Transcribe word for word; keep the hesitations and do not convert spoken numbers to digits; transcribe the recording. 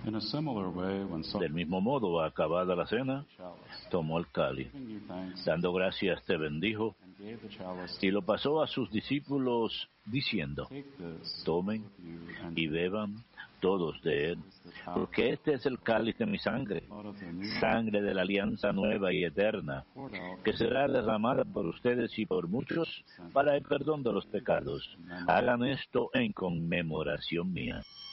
In a similar way, when Del mismo modo, acabada la cena, tomó el cáliz. Dando gracias, te bendijo y lo pasó a sus discípulos diciendo: tomen y beban todos de él, porque este es el cáliz de mi sangre, sangre de la alianza nueva y eterna, que será derramada por ustedes y por muchos para el perdón de los pecados. Hagan esto en conmemoración mía.